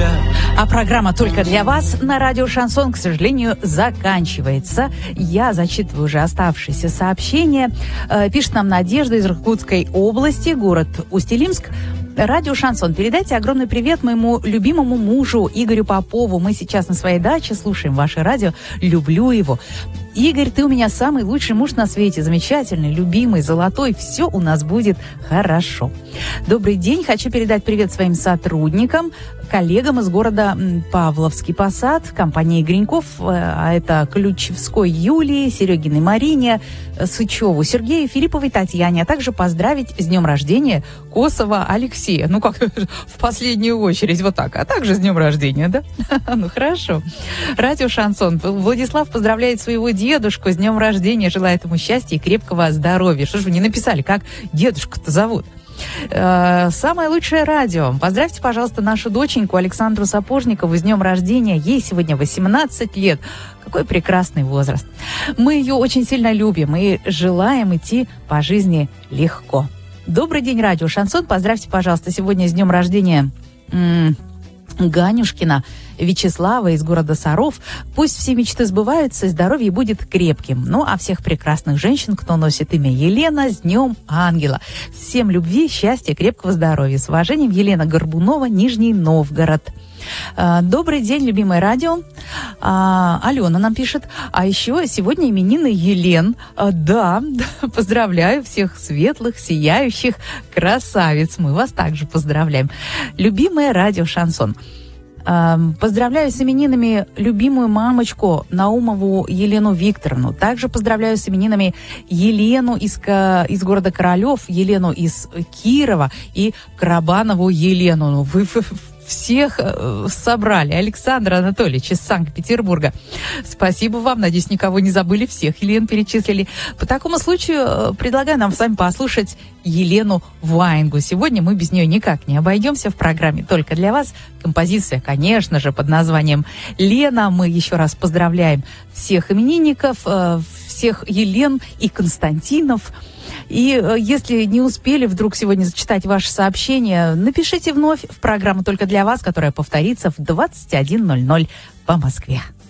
А программа «Только для вас» на радио «Шансон», к сожалению, заканчивается. Я зачитываю уже оставшиеся сообщения. Пишет нам Надежда из Иркутской области, город Усть-Илимск. Радио «Шансон». Передайте огромный привет моему любимому мужу Игорю Попову. Мы сейчас на своей даче слушаем ваше радио. Люблю его. Игорь, ты у меня самый лучший муж на свете. Замечательный, любимый, золотой. Все у нас будет хорошо. Добрый день. Хочу передать привет своим сотрудникам, коллегам из города Павловский Посад, компании Гриньков. А это Ключевской Юлии, Серегиной Марине, Сычеву Сергею, Филипповой Татьяне. А также поздравить с днем рождения Косова Алексея. Ну, как в последнюю очередь, вот так. А также с днем рождения, да? Ну, хорошо. Радио «Шансон». Владислав поздравляет своего дедушку с днем рождения, желает ему счастья и крепкого здоровья. Что ж вы не написали, как дедушку-то зовут? Самое лучшее радио. Поздравьте, пожалуйста, нашу доченьку Александру Сапожникову с днем рождения. Ей сегодня 18 лет. Какой прекрасный возраст. Мы ее очень сильно любим и желаем идти по жизни легко. Добрый день, радио «Шансон». Поздравьте, пожалуйста, сегодня с днем рождения Ганюшкина Вячеслава из города Саров. Пусть все мечты сбываются, и здоровье будет крепким. Ну, а всех прекрасных женщин, кто носит имя Елена, с Днем Ангела. Всем любви, счастья, крепкого здоровья. С уважением, Елена Горбунова, Нижний Новгород. Добрый день, любимое радио. Алена нам пишет. А еще сегодня именины Елен. Да, поздравляю всех светлых, сияющих красавиц. Мы вас также поздравляем. Любимое радио «Шансон». Поздравляю с именинами любимую мамочку Наумову Елену Викторовну. Также поздравляю с именинами Елену из города Королев, Елену из Кирова и Карабанову Елену. Вы всех собрали. Александр Анатольевич из Санкт-Петербурга. Спасибо вам. Надеюсь, никого не забыли. Всех Елен перечислили. По такому случаю предлагаю нам с вами послушать Елену Ваенгу. Сегодня мы без нее никак не обойдемся в программе «Только для вас». Композиция, конечно же, под названием «Лена». Мы еще раз поздравляем всех именинников, всех Елен и Константинов. И если не успели вдруг сегодня зачитать ваши сообщения, напишите вновь в программу «Только для вас», которая повторится в 21:00 по Москве.